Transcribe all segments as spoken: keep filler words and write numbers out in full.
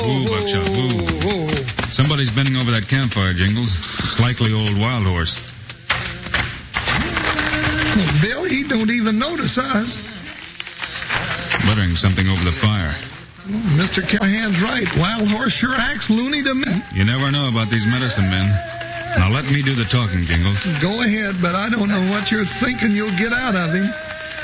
Woo, Buckshot, woo. Somebody's bending over that campfire, Jingles. It's likely old Wild Horse. Well, Bill, he don't even notice us. Muttering something over the fire. Well, Mister Callahan's right. Wild Horse sure acts loony to me. You never know about these medicine men. Now let me do the talking, Jingles. Go ahead, but I don't know what you're thinking you'll get out of him.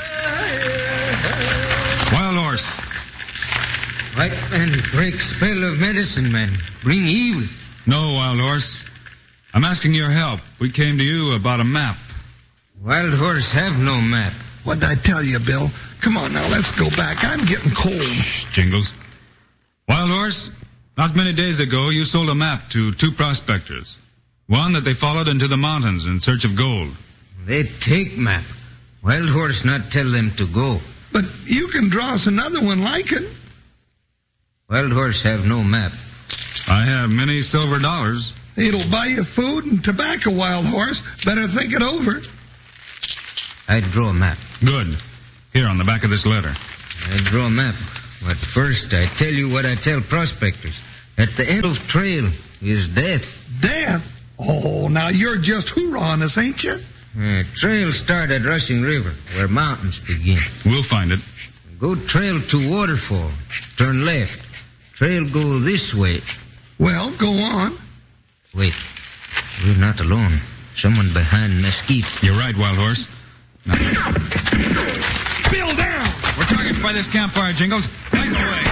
Wild Horse. White man break spell of medicine man. Bring evil. No, Wild Horse. I'm asking your help. We came to you about a map. Wild Horse have no map. What'd I tell you, Bill? Come on now, let's go back. I'm getting cold. Shh, Jingles. Wild Horse, not many days ago you sold a map to two prospectors. One that they followed into the mountains in search of gold. They take map. Wild Horse not tell them to go. But you can draw us another one like it. Wild Horse have no map. I have many silver dollars. It'll buy you food and tobacco, Wild Horse. Better think it over. I draw a map. Good. Here on the back of this letter. I draw a map. But first I tell you what I tell prospectors. At the end of trail is death. Death? Oh, now you're just hoorahing us, ain't you? Uh, trail start at Rushing River, where mountains begin. We'll find it. Go trail to waterfall. Turn left. Trail go this way. Well, go on. Wait. We're not alone. Someone behind mesquite. You're right, Wild Horse. Now, Bill, down! we're targets by this campfire, Jingles. Blaze away.